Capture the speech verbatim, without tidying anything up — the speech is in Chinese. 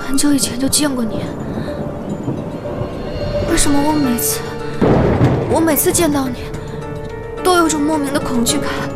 很久以前就见过你，为什么我每次我每次见到你，都有种莫名的恐惧感？